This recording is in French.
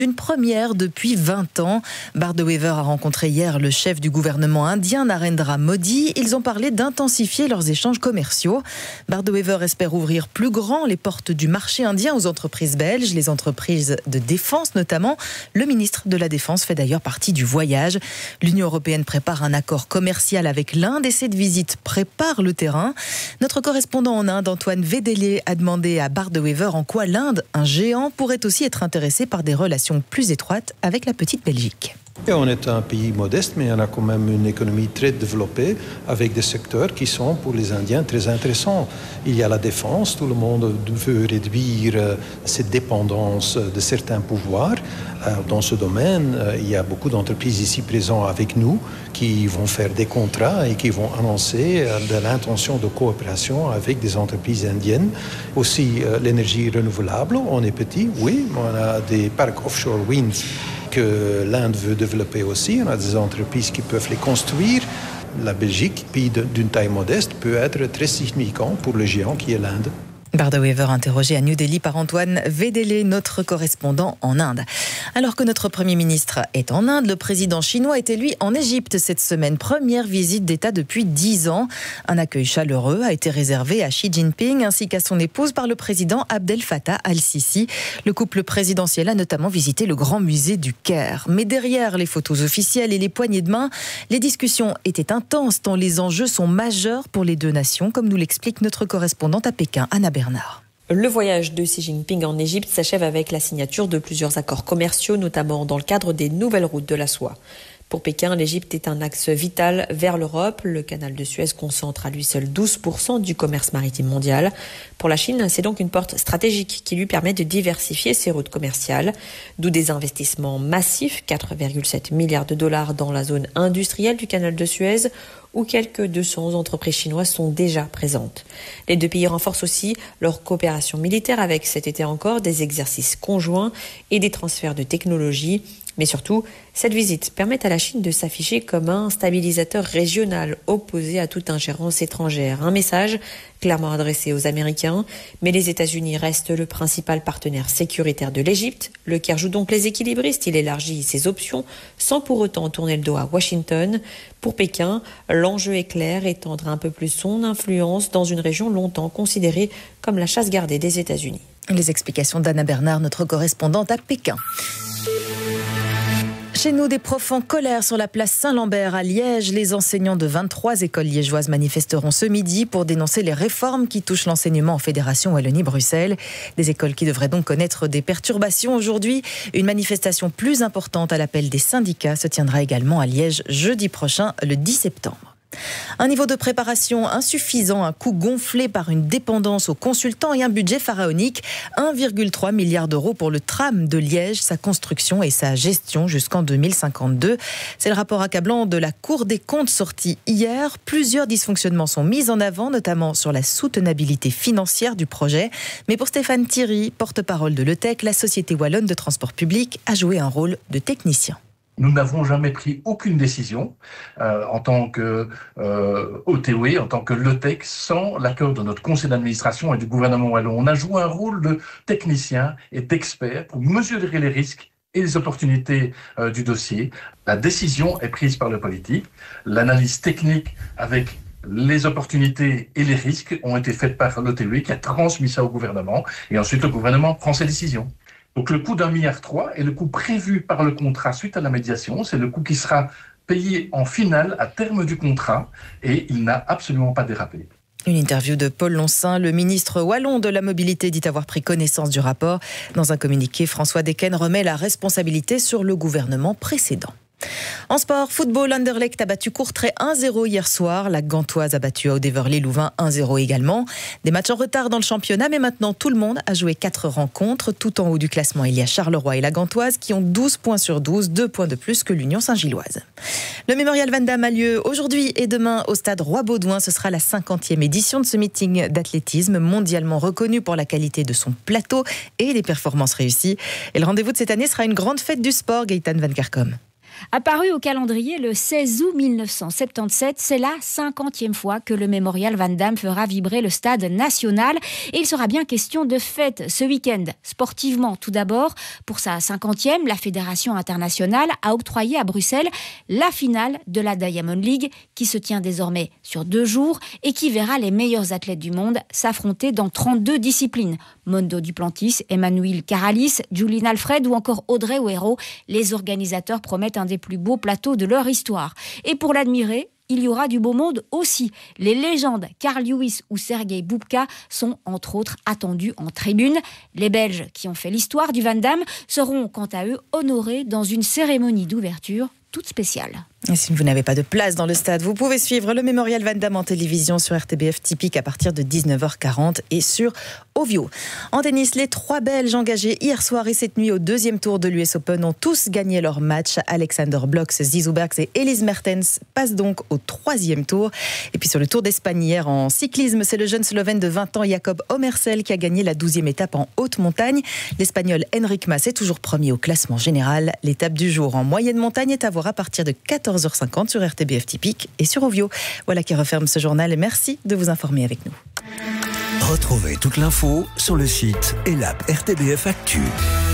Une première depuis 20 ans. Bardowever a rencontré hier le chef du gouvernement indien, Narendra Modi. Ils ont parlé d'intensifier leurs échanges commerciaux. Bardowever espère ouvrir plus grand les portes du marché indien aux entreprises belges, les entreprises de défense notamment. Le ministre de la Défense fait d'ailleurs partie du voyage. L'Union européenne prépare un accord commercial avec l'Inde et cette visite prépare le terrain. Notre correspondant en Inde, Antoine Védélé, a demandé à Bardowever en quoi l'Inde, un géant, pourrait aussi être intéressé par des relations plus étroite avec la petite Belgique. Et on est un pays modeste, mais on a quand même une économie très développée avec des secteurs qui sont pour les Indiens très intéressants. Il y a la défense, tout le monde veut réduire cette dépendance de certains pouvoirs. Dans ce domaine, il y a beaucoup d'entreprises ici présentes avec nous qui vont faire des contrats et qui vont annoncer de l'intention de coopération avec des entreprises indiennes. Aussi, l'énergie renouvelable, on est petit, oui, on a des parcs offshore wind que l'Inde veut développer aussi. On a des entreprises qui peuvent les construire. La Belgique, pays d'une taille modeste, peut être très significant pour le géant qui est l'Inde. Bardowever interrogé à New Delhi par Antoine Védélé, notre correspondant en Inde. Alors que notre Premier ministre est en Inde, le président chinois était lui en Égypte cette semaine. Première visite d'État depuis 10 ans. Un accueil chaleureux a été réservé à Xi Jinping ainsi qu'à son épouse par le président Abdel Fattah al-Sisi. Le couple présidentiel a notamment visité le grand musée du Caire. Mais derrière les photos officielles et les poignées de main, les discussions étaient intenses tant les enjeux sont majeurs pour les deux nations, comme nous l'explique notre correspondante à Pékin, Anna Bernard. Le voyage de Xi Jinping en Égypte s'achève avec la signature de plusieurs accords commerciaux, notamment dans le cadre des nouvelles routes de la soie. Pour Pékin, l'Égypte est un axe vital vers l'Europe. Le canal de Suez concentre à lui seul 12% du commerce maritime mondial. Pour la Chine, c'est donc une porte stratégique qui lui permet de diversifier ses routes commerciales, d'où des investissements massifs, 4,7 milliards de dollars dans la zone industrielle du canal de Suez, où quelques 200 entreprises chinoises sont déjà présentes. Les deux pays renforcent aussi leur coopération militaire avec cet été encore des exercices conjoints et des transferts de technologies. Mais surtout, cette visite permet à la Chine de s'afficher comme un stabilisateur régional opposé à toute ingérence étrangère. Un message clairement adressé aux Américains, mais les États-Unis restent le principal partenaire sécuritaire de l'Égypte. Le Caire joue donc les équilibristes, il élargit ses options sans pour autant tourner le dos à Washington. Pour Pékin, l'enjeu est clair, étendre un peu plus son influence dans une région longtemps considérée comme la chasse gardée des États-Unis. Les explications d'Anna Bernard, notre correspondante à Pékin. Chez nous, des profs en colère sur la place Saint-Lambert à Liège. Les enseignants de 23 écoles liégeoises manifesteront ce midi pour dénoncer les réformes qui touchent l'enseignement en Fédération Wallonie-Bruxelles. Des écoles qui devraient donc connaître des perturbations aujourd'hui. Une manifestation plus importante à l'appel des syndicats se tiendra également à Liège jeudi prochain, le 10 septembre. Un niveau de préparation insuffisant, un coût gonflé par une dépendance aux consultants et un budget pharaonique. 1,3 milliard d'euros pour le tram de Liège, sa construction et sa gestion jusqu'en 2052. C'est le rapport accablant de la Cour des comptes sorti hier. Plusieurs dysfonctionnements sont mis en avant, notamment sur la soutenabilité financière du projet. Mais pour Stéphane Thierry, porte-parole de l'ETEC, la Société Wallonne de Transport Public a joué un rôle de technicien. Nous n'avons jamais pris aucune décision en tant que OTW, en tant que LETEC, sans l'accord de notre conseil d'administration et du gouvernement wallon. On a joué un rôle de technicien et d'expert pour mesurer les risques et les opportunités du dossier. La décision est prise par le politique. L'analyse technique avec les opportunités et les risques ont été faites par l'OTW qui a transmis ça au gouvernement. Et ensuite, le gouvernement prend ses décisions. Donc le coût d'1,3 milliard est le coût prévu par le contrat suite à la médiation. C'est le coût qui sera payé en finale à terme du contrat et il n'a absolument pas dérapé. Une interview de Paul Loncin, le ministre wallon de la mobilité dit avoir pris connaissance du rapport. Dans un communiqué, François Decken remet la responsabilité sur le gouvernement précédent. En sport, football, Anderlecht a battu Courtrai 1-0 hier soir. La Gantoise a battu Audeverly-Louvain 1-0 également. Des matchs en retard dans le championnat, mais maintenant tout le monde a joué 4 rencontres. Tout en haut du classement, il y a Charleroi et la Gantoise qui ont 12 points sur 12, 2 points de plus que l'Union Saint-Gilloise. Le Mémorial Van Damme a lieu aujourd'hui et demain au stade Roi-Baudouin. Ce sera la 50e édition de ce meeting d'athlétisme mondialement reconnu pour la qualité de son plateau et des performances réussies. Et le rendez-vous de cette année sera une grande fête du sport, Gaëtan Van Kerkom. Apparu au calendrier le 16 août 1977, c'est la 50e fois que le mémorial Van Damme fera vibrer le stade national. Et il sera bien question de fête ce week-end. Sportivement, tout d'abord, pour sa 50e, la Fédération internationale a octroyé à Bruxelles la finale de la Diamond League, qui se tient désormais sur 2 jours et qui verra les meilleurs athlètes du monde s'affronter dans 32 disciplines. Mondo Duplantis, Emmanuel Caralis, Julien Alfred ou encore Audrey Huero, les organisateurs promettent un des plus beaux plateaux de leur histoire. Et pour l'admirer, il y aura du beau monde aussi. Les légendes Carl Lewis ou Sergei Boubka sont entre autres attendus en tribune. Les Belges qui ont fait l'histoire du Van Damme seront quant à eux honorés dans une cérémonie d'ouverture toute spéciale. Et si vous n'avez pas de place dans le stade, vous pouvez suivre le mémorial Van Damme en télévision sur RTBF Typique à partir de 19h40 et sur Ovio. En tennis, les 3 Belges engagés hier soir et cette nuit au 2e tour de l'US Open ont tous gagné leur match. Alexander Blok, Zizou Bergs et Elise Mertens passent donc au 3e tour. Et puis sur le Tour d'Espagne hier en cyclisme, c'est le jeune Slovène de 20 ans, Jakob Omersel, qui a gagné la 12e étape en haute montagne. L'Espagnol Enric Mas est toujours premier au classement général. L'étape du jour en moyenne montagne est à voir à partir de 14h50 sur RTBF Typique et sur Ovio. Voilà qui referme ce journal et merci de vous informer avec nous. Retrouvez toute l'info sur le site et l'app RTBF Actu.